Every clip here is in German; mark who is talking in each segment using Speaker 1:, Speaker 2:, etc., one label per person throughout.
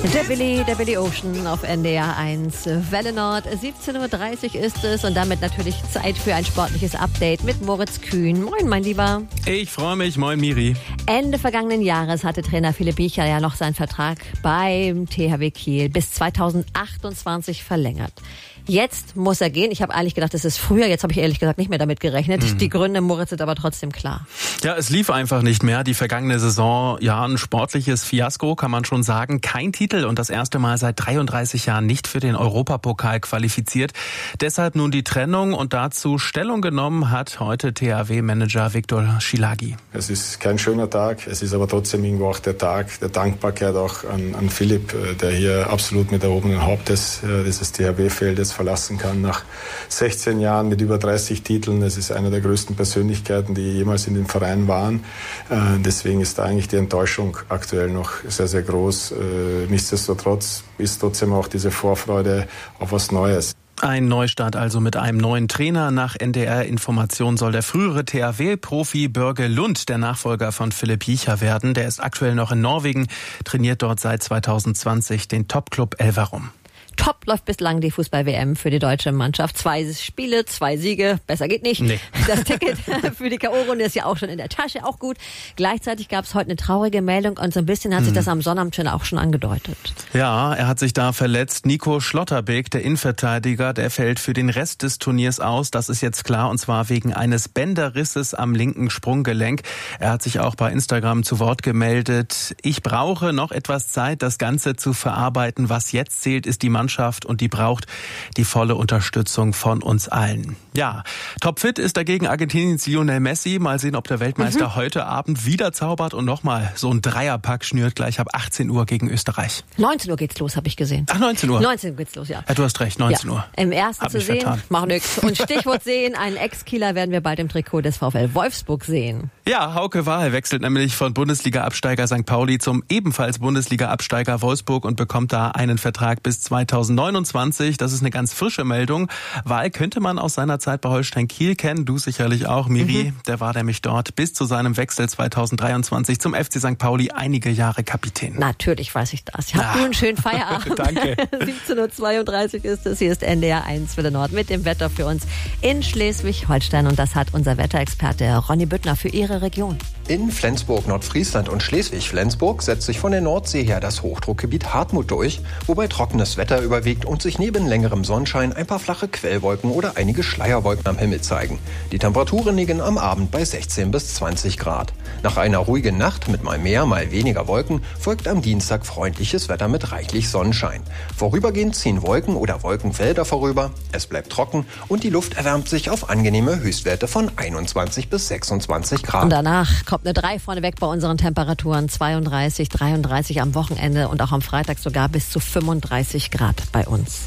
Speaker 1: Der Billy Ocean auf NDR 1 Welle Nord. 17.30 Uhr ist es und damit natürlich Zeit für ein sportliches Update mit Moritz Kühn. Moin, mein Lieber.
Speaker 2: Ich freue mich. Moin, Miri.
Speaker 1: Ende vergangenen Jahres hatte Trainer Philipp Biecher ja noch seinen Vertrag beim THW Kiel bis 2028 verlängert. Jetzt muss er gehen. Ich habe eigentlich gedacht, es ist früher. Jetzt habe ich ehrlich gesagt nicht mehr damit gerechnet. Die Gründe, Moritz, sind aber trotzdem klar.
Speaker 2: Ja, es lief einfach nicht mehr. Die vergangene Saison, ja, ein sportliches Fiasko, kann man schon sagen. Kein Titel und das erste Mal seit 33 Jahren nicht für den Europapokal qualifiziert. Deshalb nun die Trennung und dazu Stellung genommen hat heute THW-Manager Viktor Szilágyi.
Speaker 3: Es ist kein schöner Tag. Es ist aber trotzdem irgendwo auch der Tag der Dankbarkeit auch an Philipp, der hier absolut mit erhobenen Hauptes dieses THW-Feldes verlassen kann nach 16 Jahren mit über 30 Titeln. Es ist einer der größten Persönlichkeiten, die jemals in dem Verein waren. Deswegen ist da eigentlich die Enttäuschung aktuell noch sehr, sehr groß. Nichtsdestotrotz ist trotzdem auch diese Vorfreude auf was Neues.
Speaker 2: Ein Neustart also mit einem neuen Trainer. Nach NDR-Information soll der frühere THW-Profi Börge Lund der Nachfolger von Philipp Biecher werden. Der ist aktuell noch in Norwegen, trainiert dort seit 2020 den Top-Club Elverum.
Speaker 1: Top läuft bislang die Fußball-WM für die deutsche Mannschaft. 2 Spiele, 2 Siege, besser geht nicht.
Speaker 2: Nee.
Speaker 1: Das Ticket für die K.O.-Runde ist ja auch schon in der Tasche, auch gut. Gleichzeitig gab es heute eine traurige Meldung und so ein bisschen hat sich das am Sonnabend auch schon angedeutet.
Speaker 2: Ja, er hat sich da verletzt. Nico Schlotterbeck, der Innenverteidiger, der fällt für den Rest des Turniers aus. Das ist jetzt klar und zwar wegen eines Bänderrisses am linken Sprunggelenk. Er hat sich auch bei Instagram zu Wort gemeldet. Ich brauche noch etwas Zeit, das Ganze zu verarbeiten. Was jetzt zählt, ist die Mannschaft und die braucht die volle Unterstützung von uns allen. Ja, topfit ist dagegen Argentiniens Lionel Messi. Mal sehen, ob der Weltmeister heute Abend wieder zaubert und nochmal so ein Dreierpack schnürt gleich ab 18 Uhr gegen Österreich.
Speaker 1: 19 Uhr geht's los, habe ich gesehen.
Speaker 2: Ach, 19 Uhr?
Speaker 1: 19 Uhr geht's los, ja.
Speaker 2: Ja, du hast recht, 19 Uhr.
Speaker 1: Im ersten
Speaker 2: Hab
Speaker 1: zu
Speaker 2: mich
Speaker 1: sehen,
Speaker 2: vertan.
Speaker 1: macht nix. Und Stichwort sehen, einen Ex-Kieler werden wir bald im Trikot des VfL Wolfsburg sehen.
Speaker 2: Ja, Hauke Wahl wechselt nämlich von Bundesliga-Absteiger St. Pauli zum ebenfalls Bundesliga-Absteiger Wolfsburg und bekommt da einen Vertrag bis 2029. Das ist eine ganz frische Meldung. Wahl könnte man aus seiner Zeit bei Holstein Kiel kennen. Du sicherlich auch, Miri. Der war nämlich dort bis zu seinem Wechsel 2023 zum FC St. Pauli einige Jahre Kapitän.
Speaker 1: Natürlich weiß ich das. Habt nur einen schönen Feierabend.
Speaker 2: Danke.
Speaker 1: 17.32 Uhr ist es. Hier ist NDR 1 Welle Nord mit dem Wetter für uns in Schleswig-Holstein. Und das hat unser Wetterexperte Ronny Büttner für Ihre Region.
Speaker 4: In Flensburg, Nordfriesland und Schleswig-Flensburg setzt sich von der Nordsee her das Hochdruckgebiet Hartmut durch, wobei trockenes Wetter überwiegt und sich neben längerem Sonnenschein ein paar flache Quellwolken oder einige Schleierwolken am Himmel zeigen. Die Temperaturen liegen am Abend bei 16 bis 20 Grad. Nach einer ruhigen Nacht mit mal mehr, mal weniger Wolken folgt am Dienstag freundliches Wetter mit reichlich Sonnenschein. Vorübergehend ziehen Wolken oder Wolkenfelder vorüber, es bleibt trocken und die Luft erwärmt sich auf angenehme Höchstwerte von 21 bis 26 Grad.
Speaker 1: Und danach kommt eine 3 vorneweg bei unseren Temperaturen. 32, 33 am Wochenende und auch am Freitag sogar bis zu 35 Grad bei uns.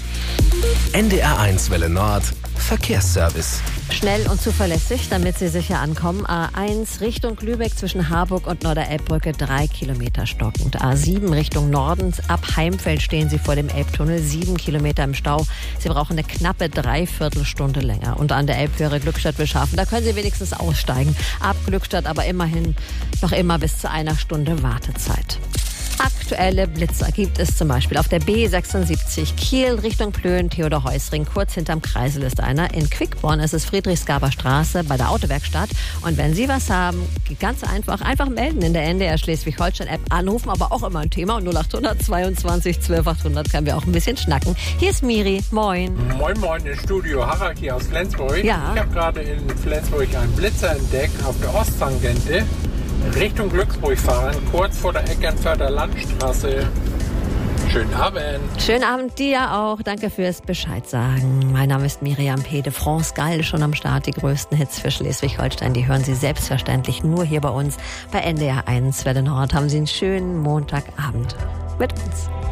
Speaker 5: NDR 1 Welle Nord Verkehrsservice.
Speaker 1: Schnell und zuverlässig, damit Sie sicher ankommen. A1 Richtung Lübeck zwischen Harburg und Norderelbbrücke 3 Kilometer stockend. A7 Richtung Norden ab Heimfeld stehen Sie vor dem Elbtunnel 7 Kilometer im Stau. Sie brauchen eine knappe Dreiviertelstunde länger. Und an der Elbfähre Glückstadt-Wilshafen, da können Sie wenigstens aussteigen. Ab Glückstadt aber immerhin noch immer bis zu einer Stunde Wartezeit. Aktuelle Blitzer gibt es zum Beispiel auf der B76 Kiel Richtung Plön, Theodor-Heuss-Ring. Kurz hinterm Kreisel ist einer. In Quickborn ist es Friedrichsgaber Straße bei der Autowerkstatt. Und wenn Sie was haben, geht ganz einfach melden in der NDR Schleswig-Holstein-App. Anrufen, aber auch immer ein Thema. Und 0800 22 12 800 können wir auch ein bisschen schnacken. Hier ist Miri. Moin.
Speaker 6: Moin, moin, im Studio Harald hier aus Flensburg.
Speaker 1: Ja.
Speaker 6: Ich habe gerade in Flensburg einen Blitzer entdeckt auf der Osttangente. Richtung Glücksburg fahren, kurz vor der Eckernförder Landstraße. Schönen Abend.
Speaker 1: Schönen Abend dir auch. Danke fürs Bescheid sagen. Mein Name ist Miriam P. de France Gall, schon am Start. Die größten Hits für Schleswig-Holstein, die hören Sie selbstverständlich nur hier bei uns. Bei NDR 1 Welle Nord haben Sie einen schönen Montagabend mit uns.